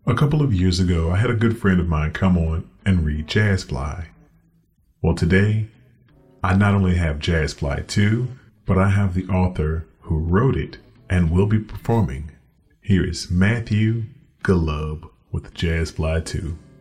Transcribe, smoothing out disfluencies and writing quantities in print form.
A couple of years ago, I had a good friend of mine come on and read Jazzfly. Well, today, I not only have Jazzfly 2, but I have the author who wrote it and will be performing. Here is Matthew Golub with Jazzfly 2.